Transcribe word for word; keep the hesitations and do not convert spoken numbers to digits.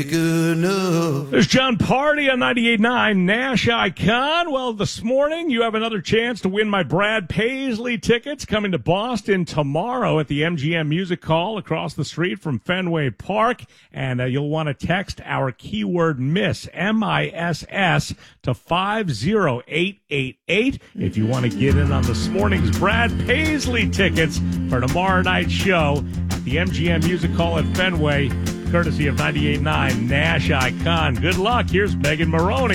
Good enough. There's John Party on ninety-eight point nine Nash Icon. Well, this morning you have another chance to win my Brad Paisley tickets coming to Boston tomorrow at the M G M Music Hall across the street from Fenway Park. And uh, you'll want to text our keyword MISS, M I S S, to five zero eight eight eight if you want to get in on this morning's Brad Paisley tickets for tomorrow night's show at the M G M Music Hall at Fenway, courtesy of ninety-eight point nine Nash Icon. Good luck. Here's Megan Maroney.